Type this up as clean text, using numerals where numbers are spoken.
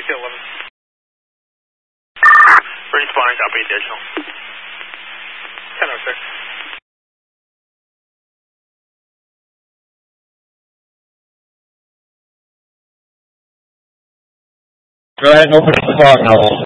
kill 11. Responding, copy additional. 1006. Go ahead and open up the fog now.